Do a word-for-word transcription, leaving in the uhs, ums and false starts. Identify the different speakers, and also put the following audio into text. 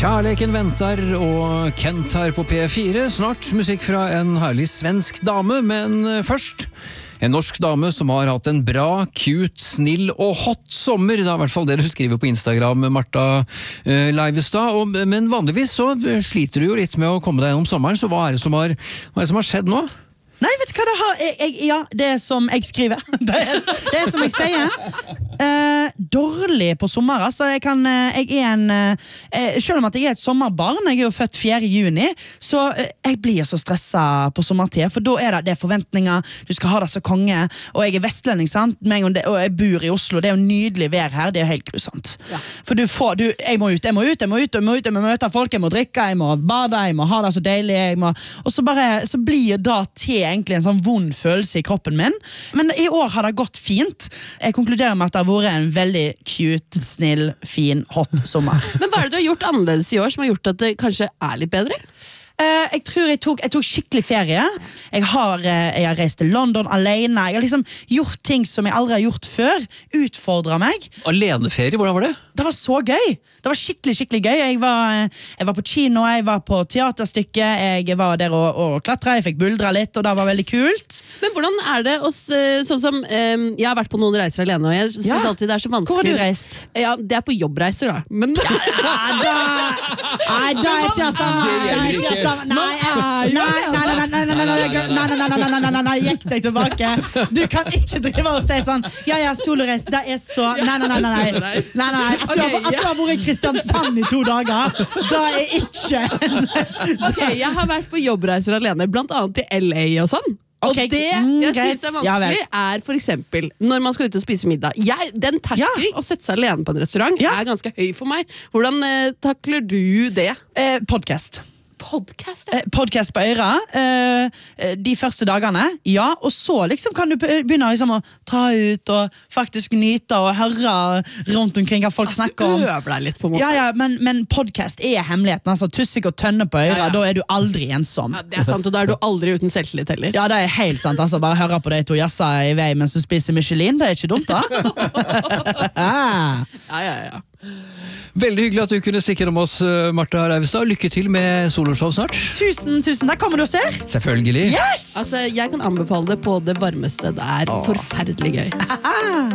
Speaker 1: Kjærleken venter og Kent her på P fire. Snart musikk fra en herlig svensk dame, men først en norsk dame som har hatt en bra, cute, snill og hot sommer. Det er i hvert fall det du skriver på Instagram, Martha uh, Leivestad. Og, men vanligvis så sliter du jo litt med å komme deg gjennom sommeren, så hva er det som har, hva er det som har skjedd nå?
Speaker 2: Nei, vet du hva det har jeg, jeg, Ja, det er som jeg skriver. Det er, det er som jeg sier. eh, Dårlig på sommer. Altså, jeg kan Jeg er en eh, Selv om at jeg er et sommerbarn, jeg er jo født fjerde juni, så eh, jeg blir så stresset på sommertid. For da er det, det er forventninger. Du skal ha det som konge. Og jeg er vestlending, sant? Det, og jeg bor i Oslo. Det er jo nydelig vær her. Det er jo helt grusomt. Ja. For du får du, jeg må ut, jeg må ut, jeg må ut, jeg må ut Jeg må møte folk, jeg må drikke, jeg må bade, jeg må ha det så deilig, jeg må, og så bare Så blir det til egentlig en sånn vond følelse i kroppen min. Men i år har det gått fint. Jeg konkluderer med at det har vært en veldig cute, snill, fin, hot sommer.
Speaker 3: Men hva er det du har gjort annerledes i år som har gjort at det kanskje er litt bedre?
Speaker 2: Uh, jeg tror jeg tok, jeg tok skikkelig ferie. Jeg har, uh, jeg har reist til London alene. Jeg har liksom gjort ting som jeg aldri har gjort før. Utfordret meg.
Speaker 1: Aleneferie, hvordan var det?
Speaker 2: Det var så gøy. Det var skikkelig, skikkelig gøy. Jeg var, jeg var på kino, jeg var på teaterstykke, jeg var der og, og klatra, jeg fikk buldra litt, og det var veldig kult.
Speaker 3: Men hvordan er det oss, sånn som, um, jeg har vært på noen reiser alene, og jeg synes
Speaker 2: ja.
Speaker 3: alltid det er så vanskelig.
Speaker 2: Hvor har du reist?
Speaker 3: Ja, det er på jobbreiser da. Men...
Speaker 2: Ja, da, nei, da er ikke samme.
Speaker 1: Det gjelder ikke.
Speaker 2: Nei, nei, nei, nei, nei, nei, nei, nei, nei, nei, nei, nei, nei, gikk deg tilbake. Du kan ikke drive og si sånn, ja, ja, soloreis, det er så, nei, nei, nei, nei, nei, nei, nei, at du har, at du har vært i Kristiansand i to dager, det er ikke.
Speaker 3: Ok, jeg har vært på jobbreiser alene, blant annet til L A og sånn.
Speaker 2: Okay.
Speaker 3: Og det jeg synes er vanskelig ja, er for eksempel når man skal ut og spise middag. Jeg, den terskel ja. Å sette seg alene på en restaurant ja. Er ganske høy for meg. Hvordan eh, takler du det?
Speaker 2: Eh, podcast.
Speaker 3: Podcast,
Speaker 2: ja. eh, podcast på øra eh, de første dagene, ja, og så liksom kan du begynne liksom å ta ut og faktisk nyte og høre rundt omkring hva folk altså, snakker om.
Speaker 3: Øver deg litt på en måte.
Speaker 2: Ja, ja, men, men podcast er hemmeligheten, altså tussik og tønne på øra, ja, ja. Da er du aldri ensom.
Speaker 3: Ja, det er sant, og da er du aldri uten selvtillit heller.
Speaker 2: Ja, det er helt sant, altså bare høre på de to jassa i vei mens du spiser Michelin, det er ikke dumt da.
Speaker 3: Ja, ja, ja.
Speaker 1: Veldig hyggelig at du kunne stikke om oss, Martha Leivestad. Lykke til med soloshow snart.
Speaker 2: Tusen, tusen takk. Kommer du og ser?
Speaker 1: Selvfølgelig.
Speaker 2: Yes!
Speaker 3: Altså, jeg kan anbefale det på det varmeste. Det er forferdelig gøy.